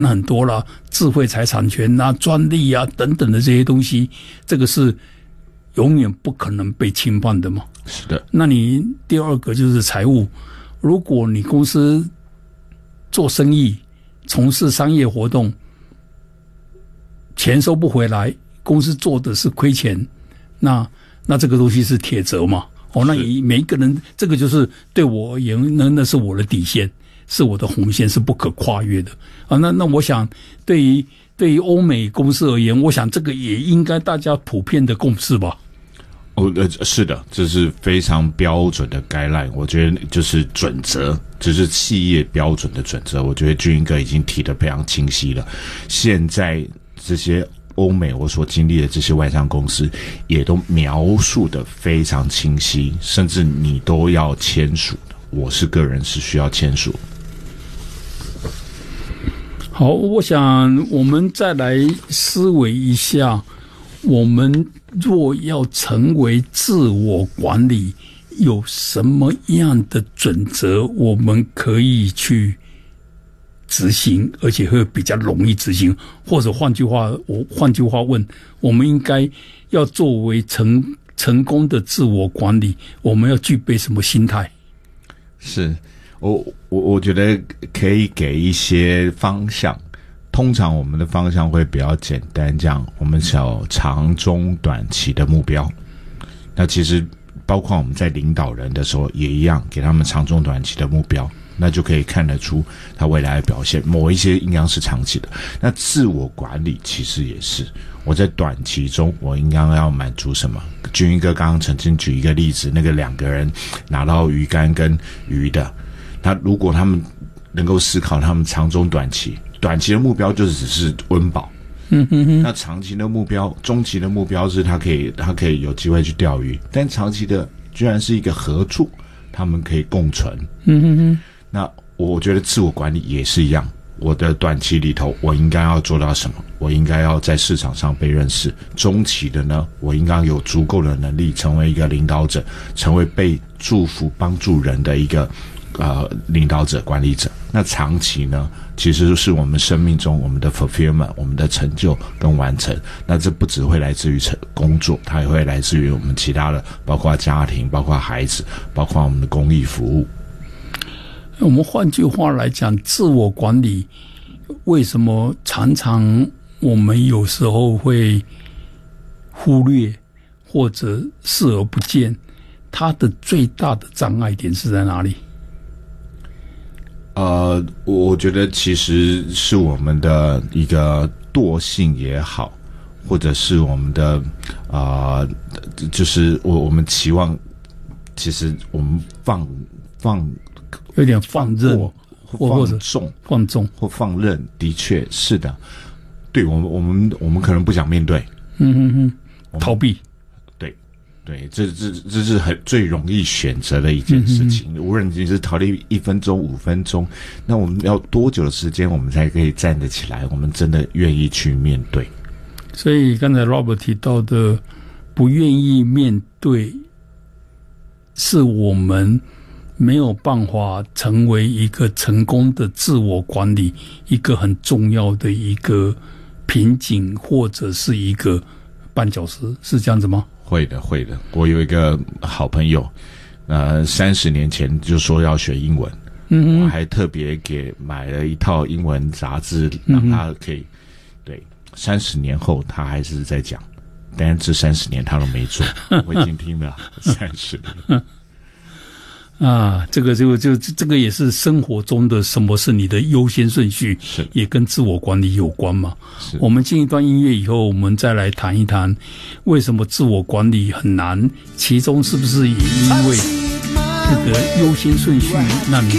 很多啦，智慧财产权啊、专利啊等等的这些东西，这个是永远不可能被侵犯的嘛。 是的。 那你第二个就是财务，如果你公司做生意、从事商业活动，钱收不回来，公司做的是亏钱，那这个东西是铁则嘛。那你每一个人，这个就是对我而言，那是我的底线。是我的红线，是不可跨越的啊！那我想，对于欧美公司而言，我想这个也应该大家普遍的共识吧。 是的，这是非常标准的guideline，我觉得就是准则，这是企业标准的准则。我觉得俊英哥已经提得非常清晰了。现在这些欧美我所经历的这些外商公司，也都描述得非常清晰，甚至你都要签署的。我是个人是需要签署。 好，我想我们再来思维一下，我们若要成为自我管理，有什么样的准则我们可以去执行，而且会比较容易执行？或者换句话问，我们应该要作为成功的自我管理，我们要具备什么心态？ 是。我觉得可以给一些方向，通常我们的方向会比较简单，这样我们有长中短期的目标。那其实包括我们在领导人的时候也一样，给他们长中短期的目标，那就可以看得出他未来的表现。某一些应该是长期的，那自我管理其实也是，我在短期中我应该要满足什么？俊英哥刚刚曾经举一个例子，那个2个人拿到鱼竿跟鱼的，如果他们能够思考他们长中短期的目标就只是温饱，那长期的目标、中期的目标是他可以有机会去钓鱼，但长期的居然是一个合作，他们可以共存。那我觉得自我管理也是一样，我的短期里头我应该要做到什么？我应该要在市场上被认识。中期的呢，我应该有足够的能力成为一个领导者，成为被祝福帮助人的一个领导者、管理者。那长期呢，其实是我们生命中我们的 fulfillment， 我们的成就跟完成。那这不只会来自于工作，它也会来自于我们其他的，包括家庭，包括孩子，包括我们的公益服务。 我们换句话来讲，自我管理为什么常常我们有时候会忽略或者视而不见？它的最大的障碍点是在哪里？ 我觉得其实是我们的一个惰性也好，或者是我们的就是我们期望，其实我们放有点放任，或者放纵或放任，的确是的。对，我们可能不想面对， 逃避。 对，这是最容易选择的一件事情。无论你是逃离1分钟、5分钟，那我们要多久的时间，我们才可以站得起来？我们真的愿意去面对。 所以刚才 Robert 提到的，不愿意面对，是我们没有办法成为一个成功的自我管理一个很重要的一个瓶颈，或者是一个绊脚石，是这样子吗？ 会的。我有一个好朋友，30年前就说要学英文，我还特别买了一套英文杂志，让他可以对。30年后他还是在讲，但这30年他都没做，我已经听了30年。 这个也是生活中的什么是你的优先顺序，也跟自我管理有关嘛。我们进一段音乐以后，我们再来谈一谈为什么自我管理很难，其中是不是也因为这个优先顺序，那你